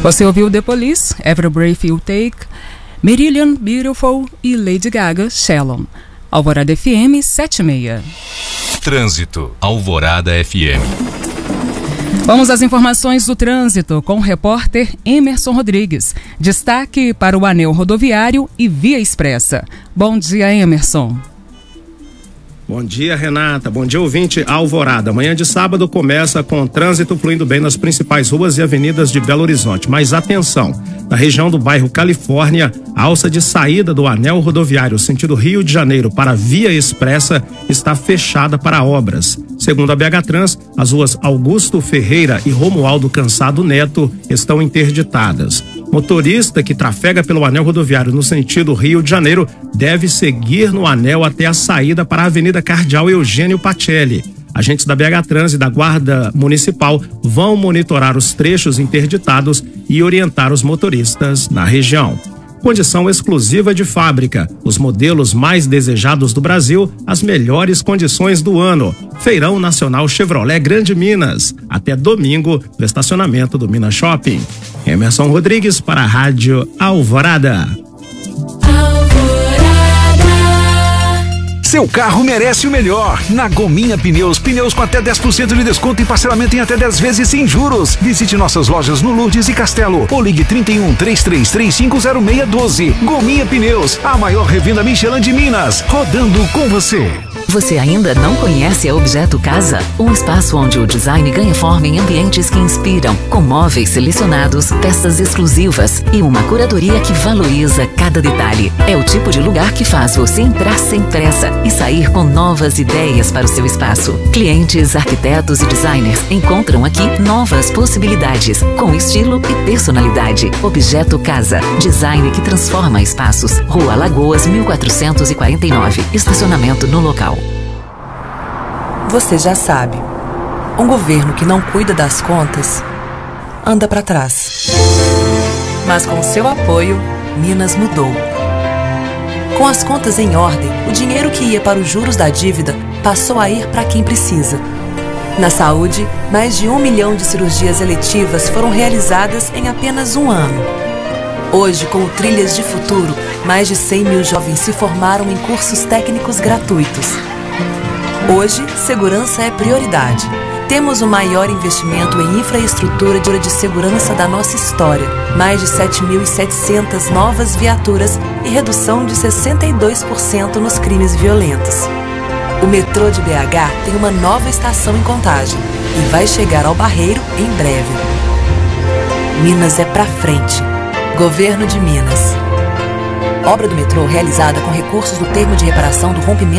Você ouviu The Police, Every Breath You Take, Marillion, Beautiful e Lady Gaga, Shalom. Alvorada FM 76. Trânsito, Alvorada FM. Vamos às informações do trânsito com o repórter Emerson Rodrigues. Destaque para o anel rodoviário e via expressa. Bom dia, Emerson. Bom dia, Renata. Bom dia, ouvinte Alvorada. Amanhã de sábado começa com trânsito fluindo bem nas principais ruas e avenidas de Belo Horizonte. Mas atenção, na região do bairro Califórnia, a alça de saída do anel rodoviário sentido Rio de Janeiro para via expressa está fechada para obras. Segundo a BH Trans, as ruas Augusto Ferreira e Romualdo Cansado Neto estão interditadas. Motorista que trafega pelo anel rodoviário no sentido Rio de Janeiro deve seguir no anel até a saída para a Avenida Cardeal Eugênio Pacelli. Agentes da BH Trans e da Guarda Municipal vão monitorar os trechos interditados e orientar os motoristas na região. Condição exclusiva de fábrica, os modelos mais desejados do Brasil, as melhores condições do ano. Feirão Nacional Chevrolet Grande Minas, até domingo, no estacionamento do Minas Shopping. Emerson Rodrigues para a Rádio Alvorada. Seu carro merece o melhor. Na Gominha Pneus, pneus com até 10% de desconto e parcelamento em até 10 vezes sem juros. Visite nossas lojas no Lourdes e Castelo ou ligue 31-3335-0612. Gominha Pneus, a maior revenda Michelin de Minas, rodando com você. Você ainda não conhece a Objeto Casa? Um espaço onde o design ganha forma em ambientes que inspiram, com móveis selecionados, peças exclusivas e uma curadoria que valoriza cada detalhe. É o tipo de lugar que faz você entrar sem pressa e sair com novas ideias para o seu espaço. Clientes, arquitetos e designers encontram aqui novas possibilidades, com estilo e personalidade. Objeto Casa, design que transforma espaços. Rua Lagoas, 1449, estacionamento no local. Você já sabe, um governo que não cuida das contas anda para trás. Mas com seu apoio, Minas mudou. Com as contas em ordem, o dinheiro que ia para os juros da dívida passou a ir para quem precisa. Na saúde, mais de 1 milhão de cirurgias eletivas foram realizadas em apenas um ano. Hoje, com o Trilhas de Futuro, mais de 100 mil jovens se formaram em cursos técnicos gratuitos. Hoje, segurança é prioridade. Temos o maior investimento em infraestrutura de segurança da nossa história. Mais de 7.700 novas viaturas e redução de 62% nos crimes violentos. O metrô de BH tem uma nova estação em Contagem e vai chegar ao Barreiro em breve. Minas é pra frente. Governo de Minas. Obra do metrô realizada com recursos do termo de reparação do rompimento